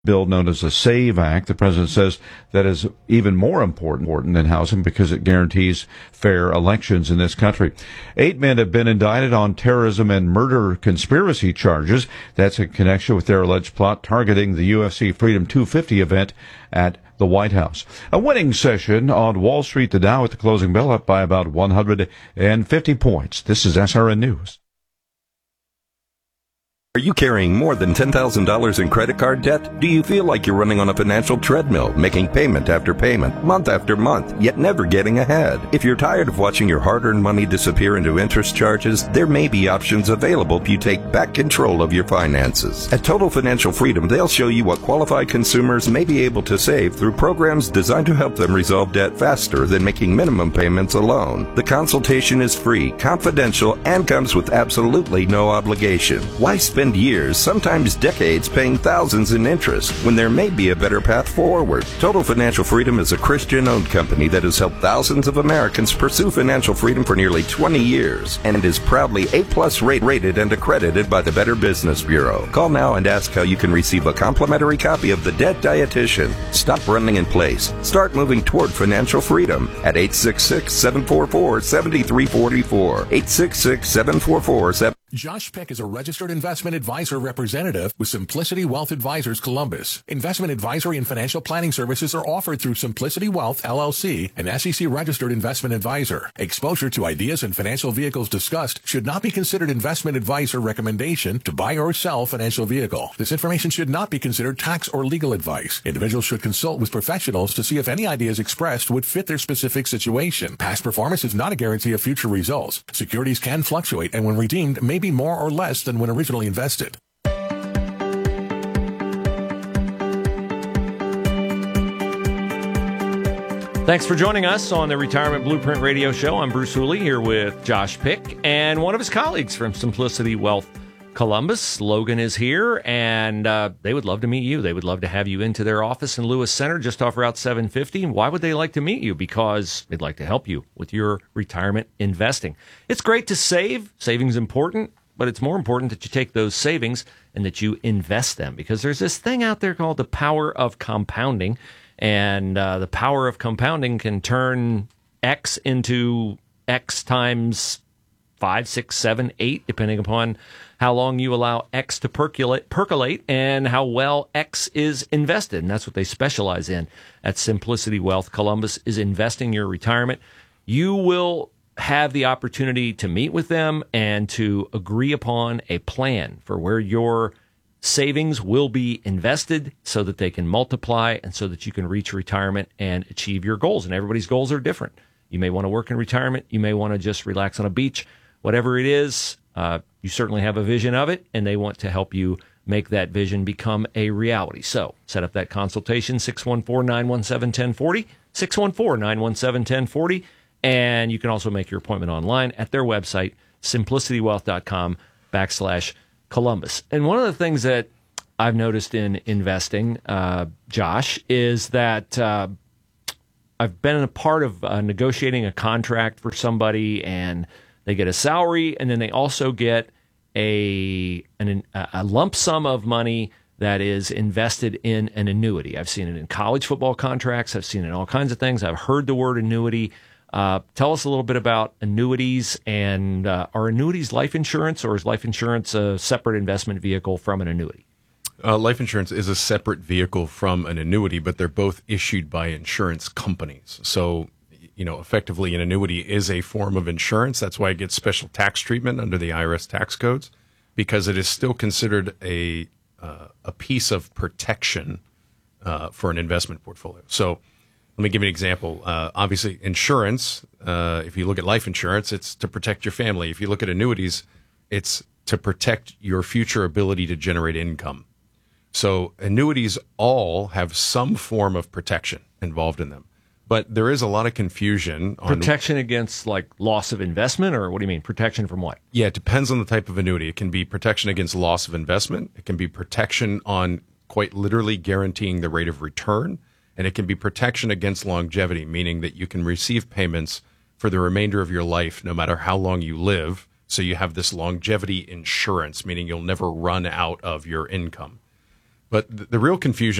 bill known as the SAVE Act. The president says that is even more important than housing because it guarantees fair elections in this country. 8 men have been indicted on terrorism and murder conspiracy charges. That's in connection with their alleged plot targeting the UFC Freedom 250 event at the White House. A winning session on Wall Street. The Dow at the closing bell up by about 150 points. This is SRN News. Are you carrying more than $10,000 in credit card debt? Do you feel like you're running on a financial treadmill, making payment after payment, month after month, yet never getting ahead? If you're tired of watching your hard-earned money disappear into interest charges, there may be options available if you take back control of your finances. At Total Financial Freedom, they'll show you what qualified consumers may be able to save through programs designed to help them resolve debt faster than making minimum payments alone. The consultation is free, confidential, and comes with absolutely no obligation. Why spend years, sometimes decades, paying thousands in interest when there may be a better path forward? Total Financial Freedom is a Christian-owned company that has helped thousands of Americans pursue financial freedom for nearly 20 years and is proudly A+ rated and accredited by the Better Business Bureau. Call now and ask how you can receive a complimentary copy of The Debt Dietitian. Stop running in place. Start moving toward financial freedom at 866-744-7344. 866-744-7344. Josh Peck is a registered investment advisor representative with Simplicity Wealth Advisors Columbus. Investment advisory and financial planning services are offered through Simplicity Wealth, LLC, an SEC registered investment advisor. Exposure to ideas and financial vehicles discussed should not be considered investment advice or recommendation to buy or sell financial vehicle. This information should not be considered tax or legal advice. Individuals should consult with professionals to see if any ideas expressed would fit their specific situation. Past performance is not a guarantee of future results. Securities can fluctuate and when redeemed may be more or less than when originally invested. Thanks for joining us on the Retirement Blueprint Radio Show. I'm Bruce Hooley here with Josh Pick and one of his colleagues from Simplicity Wealth Columbus. Logan is here, and they would love to meet you. They would love to have you into their office in Lewis Center just off Route 750. Why would they like to meet you? Because they'd like to help you with your retirement investing. It's great to save. Saving's important, but it's more important that you take those savings and that you invest them, because there's this thing out there called the power of compounding, and the power of compounding can turn X into X times 5, 6, 7, 8, depending upon how long you allow X to percolate and how well X is invested. And that's what they specialize in at Simplicity Wealth Columbus, is investing your retirement. You will have the opportunity to meet with them and to agree upon a plan for where your savings will be invested so that they can multiply and so that you can reach retirement and achieve your goals. And everybody's goals are different. You may want to work in retirement. You may want to just relax on a beach. Whatever it is, you certainly have a vision of it, and they want to help you make that vision become a reality. So set up that consultation, 614-917-1040, 614-917-1040, and you can also make your appointment online at their website, simplicitywealth.com/Columbus. And one of the things that I've noticed in investing, Josh, is that I've been a part of negotiating a contract for somebody, and they get a salary, and then they also get a lump sum of money that is invested in an annuity. I've seen it in college football contracts. I've seen it in all kinds of things. I've heard the word annuity. Tell us a little bit about annuities, and are annuities life insurance, or is life insurance a separate investment vehicle from an annuity? Life insurance is a separate vehicle from an annuity, but they're both issued by insurance companies. So, effectively, an annuity is a form of insurance. That's why it gets special tax treatment under the IRS tax codes, because it is still considered a piece of protection for an investment portfolio. So let me give you an example. Obviously, insurance, if you look at life insurance, it's to protect your family. If you look at annuities, it's to protect your future ability to generate income. So annuities all have some form of protection involved in them. But there is a lot of confusion on protection against like loss of investment, or what do you mean? Protection from what? Yeah, it depends on the type of annuity. It can be protection against loss of investment. It can be protection on quite literally guaranteeing the rate of return. And it can be protection against longevity, meaning that you can receive payments for the remainder of your life, no matter how long you live. So you have this longevity insurance, meaning you'll never run out of your income. But the real confusion